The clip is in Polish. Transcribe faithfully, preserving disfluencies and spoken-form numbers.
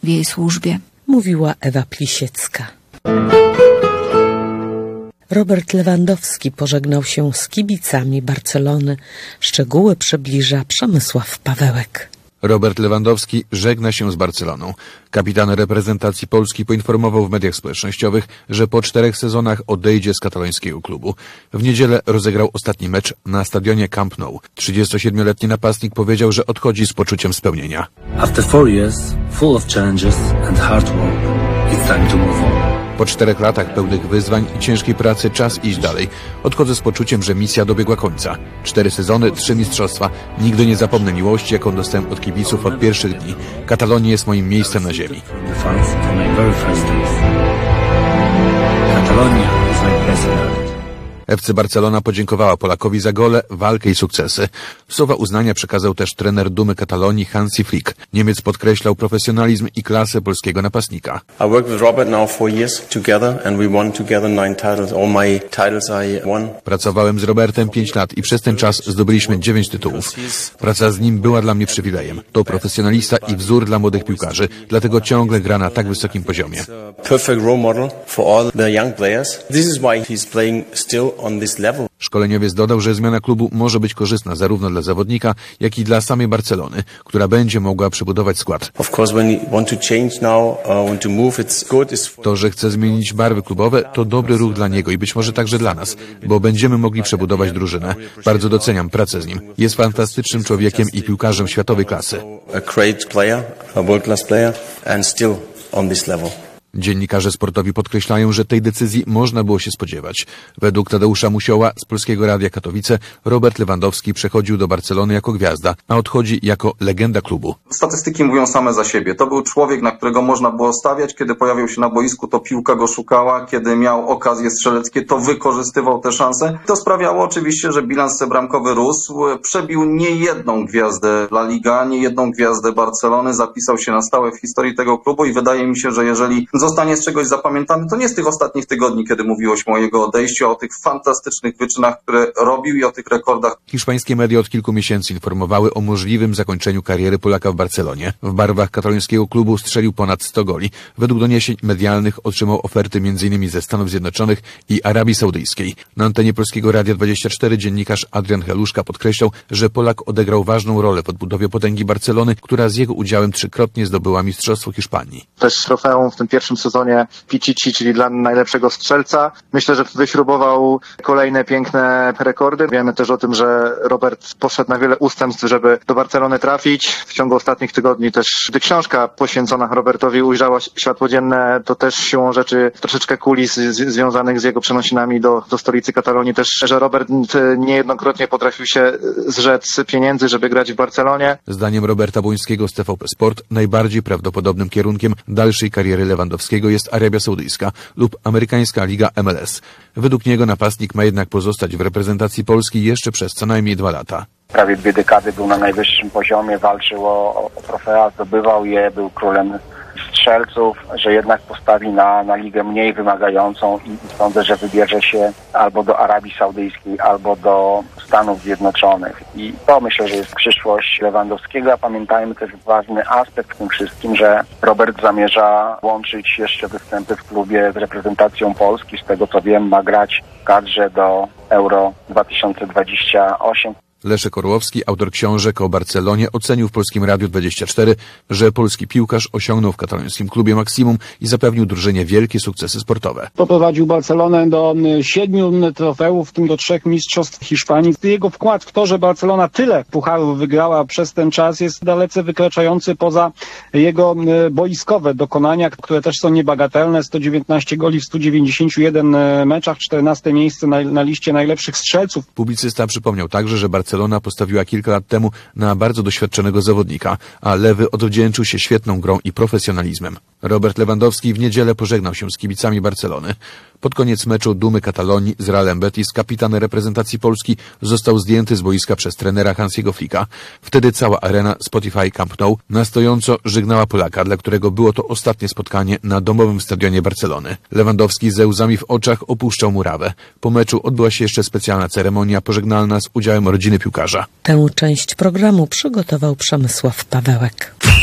w jej służbie. Mówiła Ewa Plisiecka. Robert Lewandowski pożegnał się z kibicami Barcelony. Szczegóły przybliża Przemysław Pawełek. Robert Lewandowski żegna się z Barceloną. Kapitan reprezentacji Polski poinformował w mediach społecznościowych, że po czterech sezonach odejdzie z katalońskiego klubu. W niedzielę rozegrał ostatni mecz na stadionie Camp Nou. trzydziestosiedmioletni napastnik powiedział, że odchodzi z poczuciem spełnienia. After four years, full of challenges and hard work, it's time to move on. Po czterech latach pełnych wyzwań i ciężkiej pracy czas iść dalej. Odchodzę z poczuciem, że misja dobiegła końca. Cztery sezony, trzy mistrzostwa. Nigdy nie zapomnę miłości, jaką dostałem od kibiców od pierwszych dni. Katalonia jest moim miejscem na ziemi. Catalonia is my place on earth. F C Barcelona podziękowała Polakowi za gole, walkę i sukcesy. Słowa uznania przekazał też trener Dumy Katalonii Hansi Flick. Niemiec podkreślał profesjonalizm i klasę polskiego napastnika. I worked with Robert now four years together and we won together nine titles. All my titles I won. Pracowałem z Robertem pięć lat i przez ten czas zdobyliśmy dziewięć tytułów. Praca z nim była dla mnie przywilejem. To profesjonalista i wzór dla młodych piłkarzy, dlatego ciągle gra na tak wysokim poziomie. Perfect role model for all the young players. This is why he's playing still on this level. Szkoleniowiec dodał, że zmiana klubu może być korzystna zarówno dla zawodnika, jak i dla samej Barcelony, która będzie mogła przebudować skład. Of course, when you want to change now, uh, want to move, it's good. It's... To, że chce zmienić barwy klubowe, to dobry ruch dla niego i być może także dla nas, bo będziemy mogli przebudować drużynę. Bardzo doceniam pracę z nim. Jest fantastycznym człowiekiem i piłkarzem światowej klasy. A great player, a world class player, and still on this level. Dziennikarze sportowi podkreślają, że tej decyzji można było się spodziewać. Według Tadeusza Musioła z Polskiego Radia Katowice Robert Lewandowski przechodził do Barcelony jako gwiazda, a odchodzi jako legenda klubu. Statystyki mówią same za siebie. To był człowiek, na którego można było stawiać. Kiedy pojawiał się na boisku, to piłka go szukała. Kiedy miał okazje strzeleckie, to wykorzystywał te szanse. To sprawiało oczywiście, że bilans bramkowy rósł. Przebił niejedną gwiazdę La Liga, niejedną gwiazdę Barcelony. Zapisał się na stałe w historii tego klubu i wydaje mi się, że jeżeli zostanie z czegoś zapamiętany, to nie z tych ostatnich tygodni, kiedy mówiło się o jego odejściu, a o tych fantastycznych wyczynach, które robił i o tych rekordach. Hiszpańskie media od kilku miesięcy informowały o możliwym zakończeniu kariery Polaka w Barcelonie. W barwach katalońskiego klubu strzelił ponad sto goli. Według doniesień medialnych otrzymał oferty między innymi ze Stanów Zjednoczonych i Arabii Saudyjskiej. Na antenie Polskiego Radia dwadzieścia cztery dziennikarz Adrian Heluszka podkreślał, że Polak odegrał ważną rolę w odbudowie potęgi Barcelony, która z jego udziałem trzykrotnie zdobyła mistrzostwo Hiszpanii. Też trofeum w tym pierwszym sezonie Pichichi, czyli dla najlepszego strzelca. Myślę, że wyśrubował kolejne piękne rekordy. Wiemy też o tym, że Robert poszedł na wiele ustępstw, żeby do Barcelony trafić. W ciągu ostatnich tygodni też, gdy książka poświęcona Robertowi ujrzała światło dzienne, to też siłą rzeczy troszeczkę kulis z, związanych z jego przenosinami do, do stolicy Katalonii. Też, że Robert niejednokrotnie potrafił się zrzec pieniędzy, żeby grać w Barcelonie. Zdaniem Roberta Błońskiego z T V P Sport najbardziej prawdopodobnym kierunkiem dalszej kariery Lewandowskiego jest Arabia Saudyjska lub amerykańska liga M L S. Według niego napastnik ma jednak pozostać w reprezentacji Polski jeszcze przez co najmniej dwa lata. Prawie dwie dekady był na najwyższym poziomie, walczył o, o trofea, zdobywał je, był królem strzelców, że jednak postawi na, na ligę mniej wymagającą i, i sądzę, że wybierze się albo do Arabii Saudyjskiej, albo do Stanów Zjednoczonych. I to myślę, że jest przyszłość Lewandowskiego, a pamiętajmy też ważny aspekt w tym wszystkim, że Robert zamierza łączyć jeszcze występy w klubie z reprezentacją Polski. Z tego co wiem, ma grać w kadrze do Euro dwa tysiące dwudziestego ósmego. Leszek Orłowski, autor książek o Barcelonie, ocenił w Polskim Radiu dwadzieścia cztery, że polski piłkarz osiągnął w katalońskim klubie maksimum i zapewnił drużynie wielkie sukcesy sportowe. Poprowadził Barcelonę do siedmiu trofeów, w tym do trzech mistrzostw Hiszpanii. Jego wkład w to, że Barcelona tyle pucharów wygrała przez ten czas, jest dalece wykraczający poza jego boiskowe dokonania, które też są niebagatelne. sto dziewiętnaście goli w stu dziewięćdziesięciu jeden meczach, czternaste miejsce na, na liście najlepszych strzelców. Publicysta przypomniał także, że Barcelona postawiła kilka lat temu na bardzo doświadczonego zawodnika, a lewy odwdzięczył się świetną grą i profesjonalizmem. Robert Lewandowski w niedzielę pożegnał się z kibicami Barcelony. Pod koniec meczu Dumy Katalonii z Realem Betis kapitan reprezentacji Polski został zdjęty z boiska przez trenera Hansiego Flicka. Wtedy cała arena Spotify Camp Nou na stojąco żegnała Polaka, dla którego było to ostatnie spotkanie na domowym stadionie Barcelony. Lewandowski ze łzami w oczach opuszczał murawę. Po meczu odbyła się jeszcze specjalna ceremonia pożegnalna z udziałem rodziny piłkarza. Tę część programu przygotował Przemysław Pawełek.